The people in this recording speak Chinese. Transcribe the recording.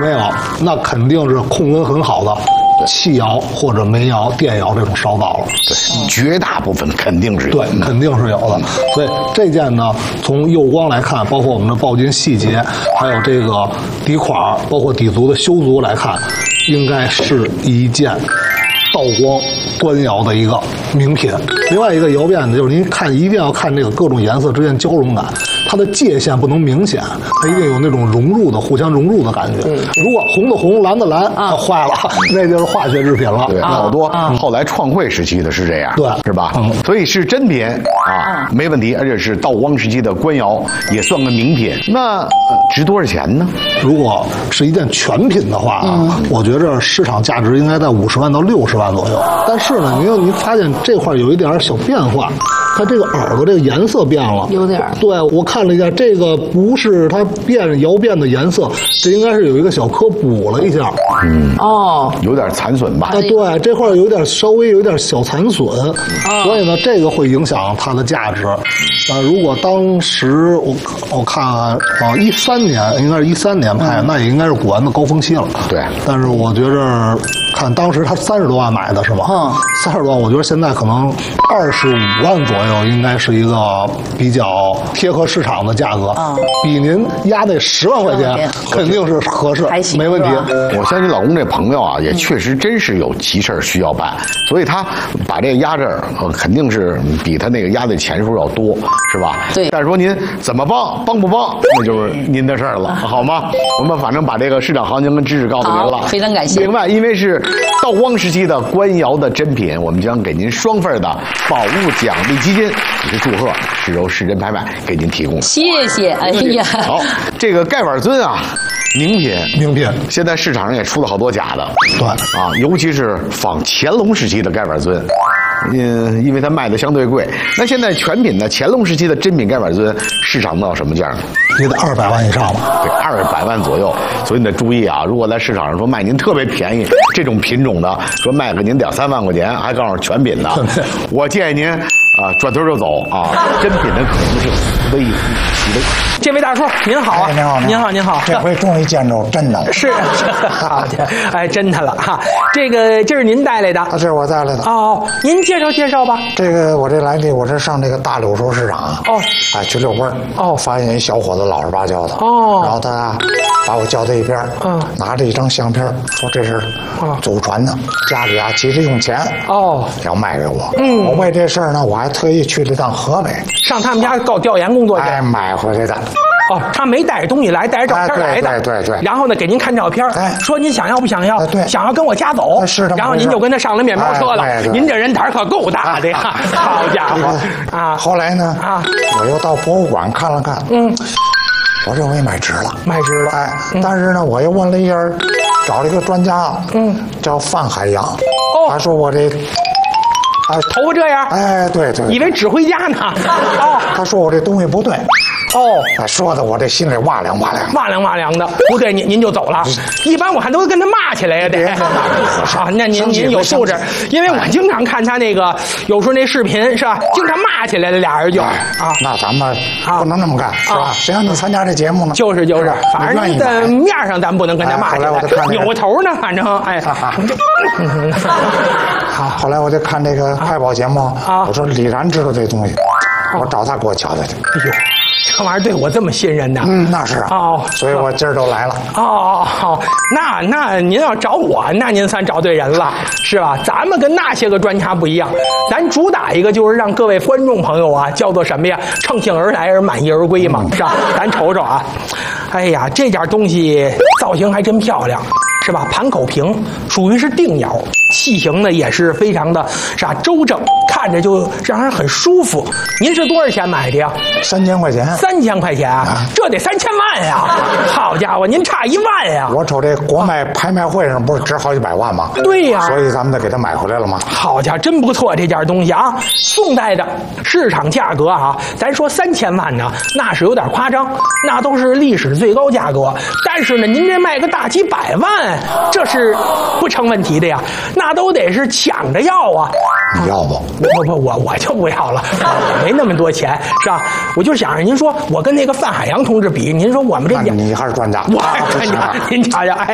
没有，那肯定是控温很好的气窑或者煤窑、电窑这种烧造了。 对，绝大部分肯定是有。 对，肯定是有的。所以这件呢，从釉光来看，包括我们的铆金细节，还有这个底款，包括底足的修足来看，应该是一件道光官窑的一个名品。另外一个窑变呢，就是您看一定要看这个各种颜色之间交融感，它的界限不能明显，它一定有那种融入的、互相融入的感觉。如果红的红，蓝的蓝，那坏了，那就是化学制品了。 对，好多后来创汇时期的是这样， 对， 是吧？所以是真品啊，没问题，而且是道光时期的官窑，也算个名品。那值多少钱呢？ 如果是一件全品的话啊，我觉着市场价值应该在50万到60万左右。但是呢，您发现这块有一点小变化，它这个耳朵这个颜色变了， 有点。 对，我看了一下，这个不是它窑变的颜色，这应该是有一个小颗补了一下。 有点残损吧？ 对，这块稍微有点小残损，所以呢，这个会影响它的价值。如果当时我看13年，应该是13年拍，那也应该是古玩的高峰期了。 对， 但是我觉着看当时他30多万买的是吧？30多万，我觉得现在可能25万左右，应该是一个比较贴合市场的价格。比您压那10万块钱肯定是合适，没问题。 我相信老公这朋友啊，也确实真是有急事需要办，所以他把这个压这儿，肯定是比他那个压的钱数要多，是吧？ 对。 但是说您怎么帮不帮，那就是您的事儿了，好吗？我们反正把这个市场行情跟知识告诉您了， 非常感谢。 另外，因为是道光时期的官窑的珍品，我们将给您双份的宝物奖励基金，也是祝贺市柔市珍拍卖给您提供。 谢谢，哎呀。 好，这个盖碗尊啊。名品，现在市场上也出了好多假的， 对啊，尤其是仿乾隆时期的盖碗尊，因为它卖的相对贵。那现在全品呢，乾隆时期的真品盖碗尊市场到什么价呢？ 也得200万以上吧？ 对，200万左右。所以你得注意啊，如果在市场上说卖您特别便宜这种品种的，说卖给您2、3万块钱，还告诉全品的，我建议您转头就走啊，真品的可能是微乎其微。 这位大叔您好啊，您好， 这回终于见着真的了， 是，好的，哎，真的了哈。这是您带来的， 这是我带来的哦。您介绍吧。 这个我这来历，我是上这个大柳熟市场去遛弯发现一小伙子老实巴交的然后他把我叫到一边拿着一张相片，说这是祖传的，家里急着用钱要卖给我。我为这事儿呢，我还特意去了趟河北， 上他们家搞调研工作去， 买回来的。 他没带着东西来，带着照片来的。 对。 然后呢，给您看照片，说您想要不想要？ 对， 想要跟我家走。 是的。 然后您就跟他上了面包车了。您这人胆可够大的呀！好家伙啊！ 后来呢我又到博物馆看了看，我认为买值了。但是呢，我又问了一下，找了一个专家，叫范海洋，他说我这。 头发这样， 对， 以为指挥家呢。 他说我这东西不对。说的我这心里哇凉的。不对，您就走了。一般我还都跟他骂起来呀，得。那您有素质，因为我经常看他那个，有时候那视频是吧？经常骂起来了，俩人就那咱们不能那么干，是吧？谁让你参加这节目呢？ 就是，反正你在面上咱不能跟他骂起来，扭个头呢，反正后来我就看这个快跑节目我说李然知道这东西，我找他给我交代去。 哎呦，这玩意儿对我这么信任呢？ 那是所以我今儿都来了。 那您要找我，那您算找对人了，是吧？咱们跟那些个专家不一样，咱主打一个就是让各位观众朋友叫做什么呀？乘兴而来而满意而归嘛，是吧？咱瞅瞅哎呀，这件东西造型还真漂亮。是吧？盘口平，属于是定窑，器型呢也是非常的周正，看着就让人很舒服。您是多少钱买的呀 ？3000块钱。 3000块钱这得3000万呀！好家伙，您差1万呀！ 我瞅这国卖拍卖会上不是值好几百万吗？ 对呀， 所以咱们得给他买回来了吗？ 好家伙，真不错这件东西宋代的市场价格咱说3000万呢，那是有点夸张，那都是历史最高价格。但是呢，您这卖个大几百万。这是不成问题的呀，那都得是抢着要你要不？ 我就不要了，我没那么多钱，是吧？我就想着您说我跟那个范海洋同志比，您说我们这你还是专家， 我还是专家，您瞧瞧，